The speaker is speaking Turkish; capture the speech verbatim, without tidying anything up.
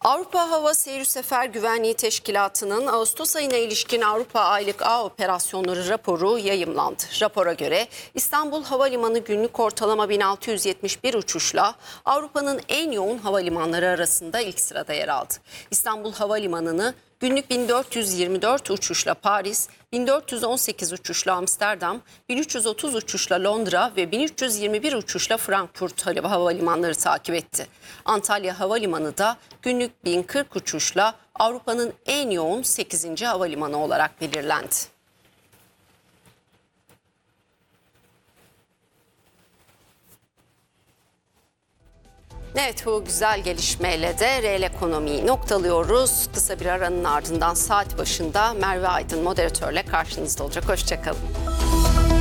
Avrupa Hava Seyir Sefer Güvenliği Teşkilatı'nın Ağustos ayına ilişkin Avrupa Aylık Ağ Operasyonları raporu yayımlandı. Rapora göre İstanbul Havalimanı günlük ortalama bin altı yüz yetmiş bir uçuşla Avrupa'nın en yoğun havalimanları arasında ilk sırada yer aldı. İstanbul Havalimanı'nı günlük bin dört yüz yirmi dört uçuşla Paris, bin dört yüz on sekiz uçuşla Amsterdam, bin üç yüz otuz uçuşla Londra ve bin üç yüz yirmi bir uçuşla Frankfurt havalimanları takip etti. Antalya Havalimanı da günlük bin kırk uçuşla Avrupa'nın en yoğun sekizinci havalimanı olarak belirlendi. Evet, bu güzel gelişmeyle de reel ekonomiyi noktalıyoruz. Kısa bir aranın ardından saat başında Merve Aydın moderatörle karşınızda olacak. Hoşçakalın.